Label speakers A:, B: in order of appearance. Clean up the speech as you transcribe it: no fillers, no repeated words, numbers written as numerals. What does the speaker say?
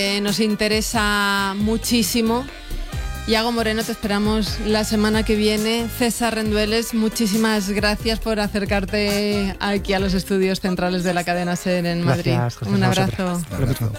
A: nos interesa muchísimo. Iago Moreno, te esperamos la semana que viene. César Rendueles, muchísimas gracias por acercarte aquí a los estudios centrales de la cadena SER en Madrid.
B: Gracias,
A: un abrazo.